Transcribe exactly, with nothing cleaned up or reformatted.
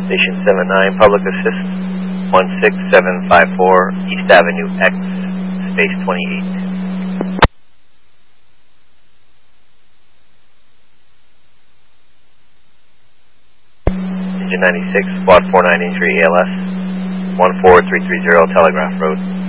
Station seven nine, Public Assist, one six seven five four, East Avenue X, space twenty-eight. Engine ninety-six, Squad four nine, injury A L S, one four three three zero, Telegraph Road.